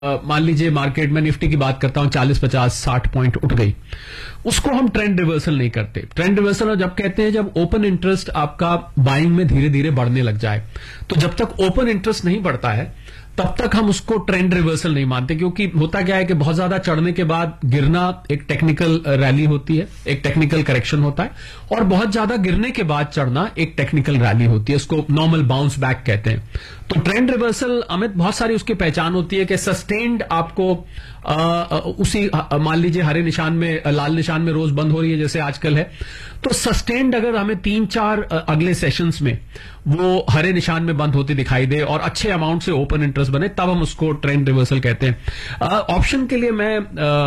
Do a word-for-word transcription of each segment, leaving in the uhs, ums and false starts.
मान लीजिए मार्केट में निफ्टी की बात करता हूं, चालीस पचास साठ पॉइंट उठ गई, उसको हम ट्रेंड रिवर्सल नहीं करते। ट्रेंड रिवर्सल जब कहते हैं जब ओपन इंटरेस्ट आपका बाइंग में धीरे धीरे बढ़ने लग जाए। तो जब तक ओपन इंटरेस्ट नहीं बढ़ता है तब तक हम उसको ट्रेंड रिवर्सल नहीं मानते, क्योंकि होता क्या है कि बहुत ज्यादा चढ़ने के बाद गिरना एक टेक्निकल रैली होती है, एक टेक्निकल करेक्शन होता है, और बहुत ज्यादा गिरने के बाद चढ़ना एक टेक्निकल रैली होती है, उसको नॉर्मल बाउंस बैक कहते हैं। तो ट्रेंड रिवर्सल अमित बहुत सारी उसकी पहचान होती है कि सस्टेन्ड आपको आ, उसी मान लीजिए हरे निशान में, लाल निशान में रोज बंद हो रही है जैसे आजकल है, तो सस्टेन्ड अगर हमें तीन चार अगले सेशंस में वो हरे निशान में बंद होती दिखाई दे और अच्छे अमाउंट से ओपन इंटरेस्ट बने, तब हम उसको ट्रेंड रिवर्सल कहते हैं। ऑप्शन के लिए मैं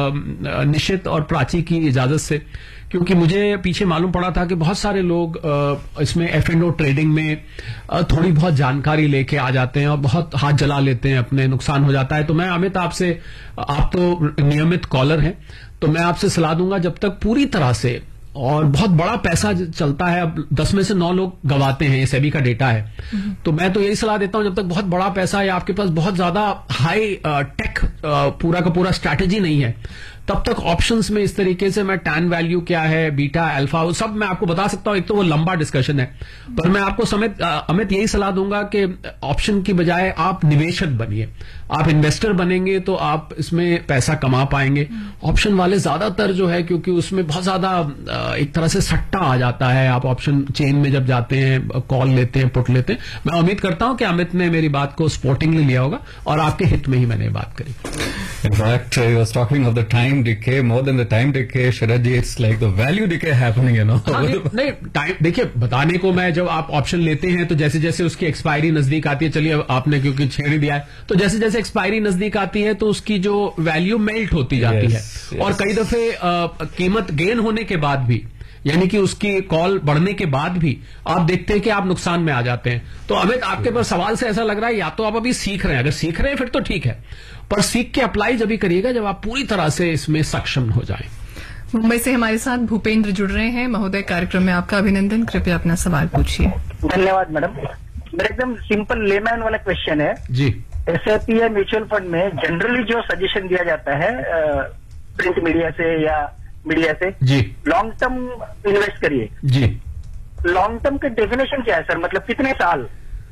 आ, निशित और प्राची की इजाजत से, क्योंकि मुझे पीछे मालूम पड़ा था कि बहुत सारे लोग इसमें एफ एंड ओ ट्रेडिंग में थोड़ी बहुत जानकारी लेके आ जाते हैं और बहुत हाथ जला लेते हैं, अपने नुकसान हो जाता है। तो मैं अमित आपसे, आप तो नियमित कॉलर हैं, तो मैं आपसे सलाह दूंगा जब तक पूरी तरह से, और बहुत बड़ा पैसा चलता है, अब दस में से नौ लोग गवाते हैं, ये सेबी का डेटा है, तो मैं तो यही सलाह देता हूं जब तक बहुत बड़ा पैसा है, आपके पास बहुत ज्यादा हाई टेक पूरा का पूरा स्ट्रैटेजी नहीं है, तब तक ऑप्शंस में इस तरीके से मैं टैन वैल्यू क्या है, बीटा अल्फा, वो सब मैं आपको बता सकता हूं। एक तो वो लंबा डिस्कशन है, पर मैं आपको समेत अमित यही सलाह दूंगा कि ऑप्शन की बजाय आप निवेशक बनिए, आप इन्वेस्टर बनेंगे तो आप इसमें पैसा कमा पाएंगे। ऑप्शन वाले ज्यादातर जो है, क्योंकि उसमें बहुत ज्यादा एक तरह से सट्टा आ जाता है, आप ऑप्शन चेन में जब जाते हैं, कॉल लेते हैं, पुट लेते हैं। मैं उम्मीद करता हूं कि अमित ने मेरी बात को स्पोर्टिंगली लिया होगा और आपके हित में ही मैंने बात करी। In fact, uh, you was talking of the time decay, more than the time decay, Sharad ji, it's like the value decay happening, you know. हाँ, नहीं, नहीं टाइम देखिए, बताने को मैं, जब आप ऑप्शन लेते हैं तो जैसे जैसे उसकी एक्सपायरी नजदीक आती है, चलिए आपने क्योंकि छेड़ ही दिया है, तो जैसे जैसे एक्सपायरी नजदीक आती है तो उसकी जो वैल्यू मेल्ट होती जाती yes, है yes. और कई दफे कीमत गेन होने के बाद भी, यानी कि उसकी कॉल बढ़ने के बाद भी आप देखते हैं कि आप नुकसान में आ जाते हैं। तो अमित, आपके पास सवाल से ऐसा लग रहा है या तो आप अभी सीख रहे हैं, अगर सीख रहे हैं फिर तो ठीक है, पर सीख के अप्लाई जब भी करिएगा जब आप पूरी तरह से इसमें सक्षम हो जाएं। मुंबई से हमारे साथ भूपेंद्र जुड़ रहे हैं। महोदय, कार्यक्रम में आपका अभिनंदन, कृपया अपना सवाल पूछिए। धन्यवाद मैडम। मेरा एकदम सिंपल लेमैन वाला क्वेश्चन है जी। एसआईपी या म्यूचुअल फंड में जनरली जो सजेशन दिया जाता है प्रिंट मीडिया से या मीडिया से, जी, लॉन्ग टर्म इन्वेस्ट करिए, जी, लॉन्ग टर्म के डेफिनेशन क्या है सर? मतलब कितने साल,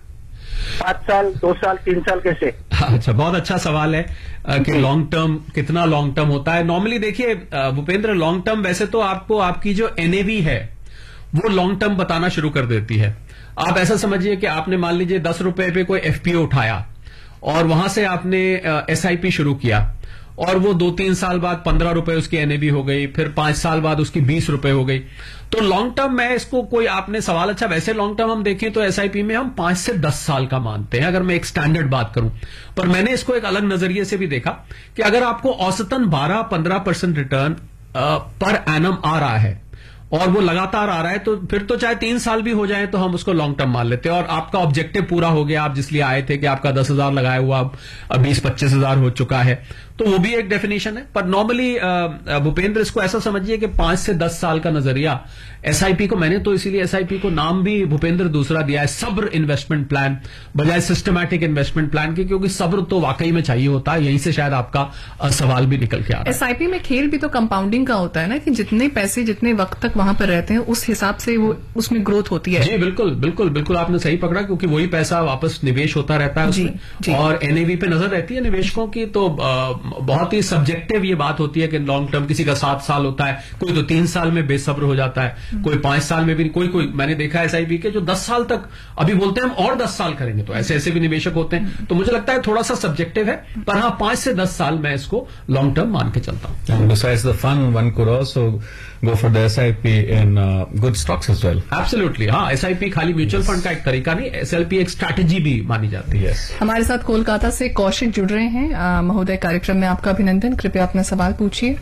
पांच साल, दो साल, तीन साल, कैसे? अच्छा, बहुत अच्छा सवाल है कि लॉन्ग टर्म कितना लॉन्ग टर्म होता है। नॉर्मली देखिए भूपेंद्र, लॉन्ग टर्म वैसे तो आपको आपकी जो एनएवी है वो लॉन्ग टर्म बताना शुरू कर देती है। आप ऐसा समझिए कि आपने मान लीजिए दस रुपए पे कोई एफपीओ उठाया और वहां से आपने एसआईपी शुरू किया, और वो दो तीन साल बाद पंद्रह रुपए उसकी एनएवी हो गई, फिर पांच साल बाद उसकी बीस रुपए हो गई। तो लॉन्ग टर्म में इसको कोई, आपने सवाल अच्छा, वैसे लॉन्ग टर्म हम देखें तो एसआईपी में हम पांच से दस साल का मानते हैं, अगर मैं एक स्टैंडर्ड बात करूं। पर मैंने इसको एक अलग नजरिए से भी देखा कि अगर आपको औसतन बारह पंद्रह परसेंट रिटर्न पर एनम आ रहा है और वो लगातार आ रहा है, तो फिर तो चाहे तीन साल भी हो जाए तो हम उसको लॉन्ग टर्म मान लेते हैं, और आपका ऑब्जेक्टिव पूरा हो गया, आप जिसलिए आए थे कि आपका दस हजार लगाया हुआ अब बीस पच्चीस हजार हो चुका है, तो वो भी एक डेफिनेशन है। पर नॉर्मली भूपेंद्र, इसको ऐसा समझिए कि पांच से दस साल का नजरिया एसआईपी को, मैंने तो इसीलिए एसआईपी को नाम भी भूपेंद्र दूसरा दिया है, सब्र इन्वेस्टमेंट प्लान बजाय सिस्टमैटिक इन्वेस्टमेंट प्लान की, क्योंकि सब्र तो वाकई में चाहिए होता है। यहीं से शायद आपका सवाल भी निकल के आ रहा है। एसआईपी में खेल भी तो कंपाउंडिंग का होता है ना, कि जितने पैसे जितने वक्त तक वहां पर रहते हैं उस हिसाब से वो उसमें ग्रोथ होती है। जी बिल्कुल बिल्कुल बिल्कुल, आपने सही पकड़ा, क्योंकि वही पैसा वापस निवेश होता रहता है उसमें, जी, जी। और एनएवी पे नजर रहती है निवेशकों की। तो बहुत ही सब्जेक्टिव ये बात होती है कि लॉन्ग टर्म, किसी का सात साल होता है, कोई तो तीन साल में बेसब्र हो जाता है, कोई पांच साल में भी, कोई कोई मैंने देखा है एसआईपी के जो दस साल तक अभी बोलते हैं हम और दस साल करेंगे, तो ऐसे ऐसे भी निवेशक होते हैं। तो मुझे लगता है थोड़ा सा सब्जेक्टिव है, पर हाँ पांच से दस साल मैं इसको लॉन्ग टर्म मान के चलता हूं। Besides the fun, one could also go for the S I P in uh, good stocks as well. Absolutely, हाँ, एसआईपी खाली म्यूचुअल फंड का एक तरीका नहीं, एसएलपी एक स्ट्रैटेजी भी मानी जाती है। हमारे साथ कोलकाता से कौशिक जुड़ रहे हैं। महोदय, कार्यक्रम में आपका अभिनंदन, कृपया अपना सवाल पूछिए।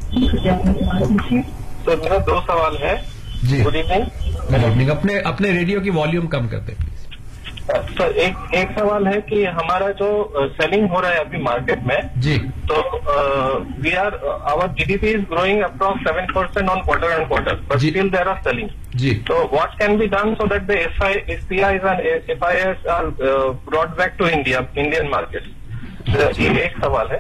तो मेरा दो सवाल है जी। Good evening. Good evening. अपने अपने रेडियो की वॉल्यूम कम करते प्लीज। तो एक एक सवाल है कि हमारा जो सेलिंग हो रहा है अभी मार्केट में, जी, तो we are our GDP is growing approx seven percent on quarter and quarter, but still there are selling, जी। तो what can be done so that the एसपीआईज and FIS are brought back to India, Indian market? ये एक सवाल है।